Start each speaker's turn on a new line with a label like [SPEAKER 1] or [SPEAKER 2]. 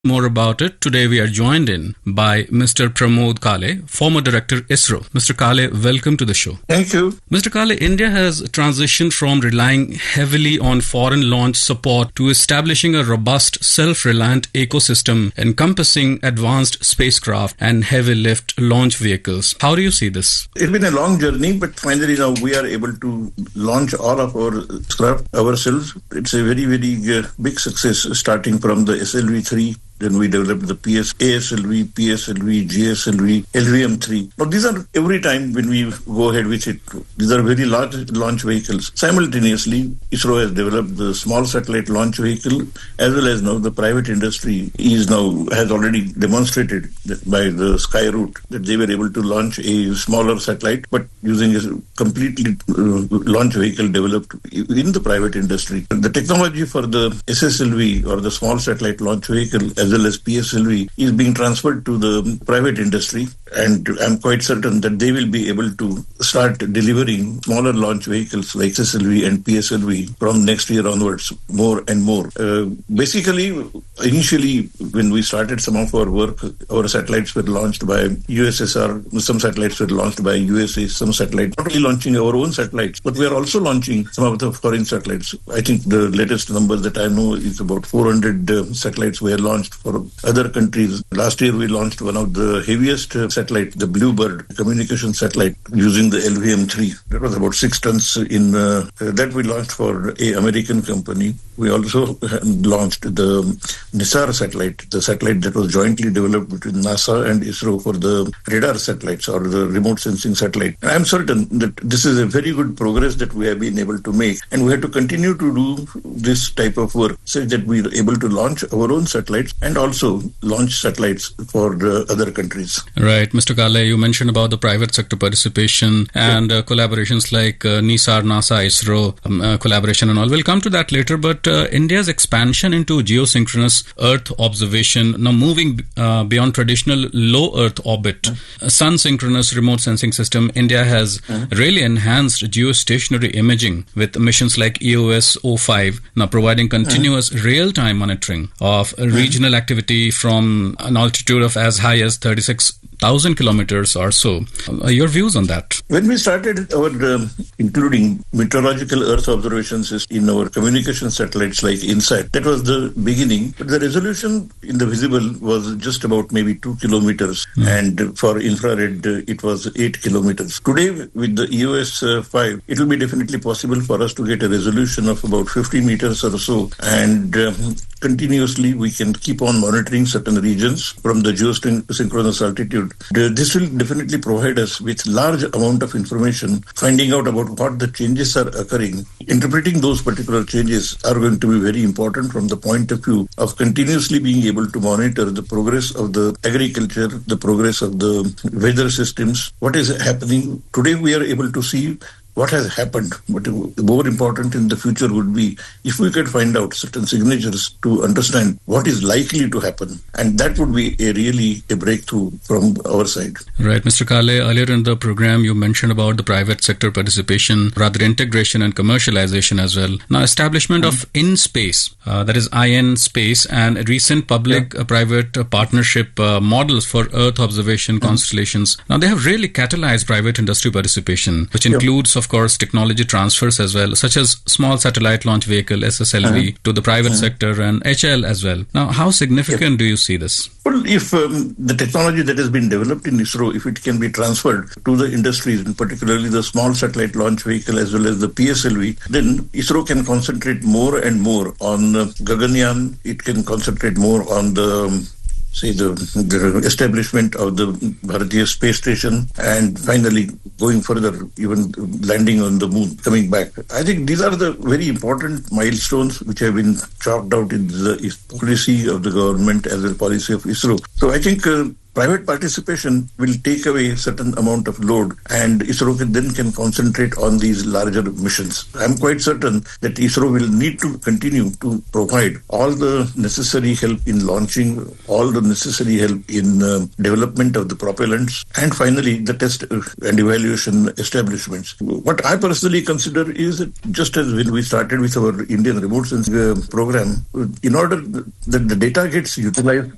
[SPEAKER 1] More about it, today we are joined in by Mr. Pramod Kale, former director ISRO. Mr. Kale, welcome to the show.
[SPEAKER 2] Thank you.
[SPEAKER 1] Mr. Kale, India has transitioned from relying heavily on foreign launch support to establishing a robust, self-reliant ecosystem encompassing advanced spacecraft and heavy lift launch vehicles. How do you see this?
[SPEAKER 2] It's been a long journey, but finally now we are able to launch all of our craft ourselves. It's a very, very big success, starting from the SLV-3. Then we developed the ASLV, PSLV, GSLV, LVM-3. Now these are every time when we go ahead with it, these are very large launch vehicles. Simultaneously, ISRO has developed the small satellite launch vehicle, as well as now the private industry has already demonstrated that by the Skyroot that they were able to launch a smaller satellite, but using a completely launch vehicle developed in the private industry. The technology for the SSLV or the small satellite launch vehicle, as well as PSLV, is being transferred to the private industry, and I'm quite certain that they will be able to start delivering smaller launch vehicles like SSLV and PSLV from next year onwards, more and more. Basically, initially, when we started some of our work, our satellites were launched by USSR, some satellites were launched by USA, some satellites, not only launching our own satellites, but we are also launching some of the foreign satellites. I think the latest numbers that I know is about 400 satellites were launched for other countries. Last year we launched one of the heaviest satellite, the Bluebird communication satellite, using the LVM-3. That was about 6 tons that we launched for an American company. We also launched the NISAR satellite, the satellite that was jointly developed between NASA and ISRO for the radar satellites or the remote sensing satellite. I am certain that this is a very good progress that we have been able to make, and we have to continue to do this type of work so that we are able to launch our own satellites and also launch satellites for other countries.
[SPEAKER 1] Right. Mr. Kale, you mentioned about the private sector participation and collaborations like NISAR, NASA, ISRO collaboration and all. We'll come to that later, but India's expansion into geosynchronous Earth observation, now moving beyond traditional low Earth orbit, sun-synchronous remote sensing system, India has really enhanced geostationary imaging with missions like EOS-05, now providing continuous real-time monitoring of regional activity from an altitude of as high as 36,000 kilometers or so. Your views on that?
[SPEAKER 2] When we started our including meteorological Earth observations in our communication satellites like INSAT, that was the beginning. But the resolution in the visible was just about maybe 2 kilometers, and for infrared it was 8 kilometers. Today with the EOS-5, it will be definitely possible for us to get a resolution of about 50 meters or so, and continuously we can keep on monitoring certain regions from the geosynchronous altitude. This will definitely provide us with large amount of information, finding out about what the changes are occurring. Interpreting those particular changes are going to be very important from the point of view of continuously being able to monitor the progress of the agriculture, the progress of the weather systems, what is happening. Today we are able to see what has happened, but more important in the future would be if we could find out certain signatures to understand what is likely to happen, and that would be really a breakthrough from our side.
[SPEAKER 1] Right, Mr. Kale, earlier in the program you mentioned about the private sector participation, rather integration and commercialization as well. Now establishment of IN-Space, that is IN Space, and recent public-private partnership models for Earth observation constellations. Now they have really catalyzed private industry participation, which includes of course technology transfers as well, such as small satellite launch vehicle SSLV to the private sector and HL as well. Now how significant do you see this?
[SPEAKER 2] Well, if the technology that has been developed in ISRO, if it can be transferred to the industries, and particularly the small satellite launch vehicle as well as the PSLV, then ISRO can concentrate more and more on Gaganyaan. It can concentrate more on the establishment of the Bharatiya Space Station, and finally going further, even landing on the moon, coming back. I think these are the very important milestones which have been chalked out in the policy of the government as well as policy of ISRO. So I think private participation will take away a certain amount of load, and ISRO can concentrate on these larger missions. I'm quite certain that ISRO will need to continue to provide all the necessary help in launching, all the necessary help in development of the propellants, and finally the test and evaluation establishments. What I personally consider is that just as when we started with our Indian remote sensing program, in order that the data gets utilized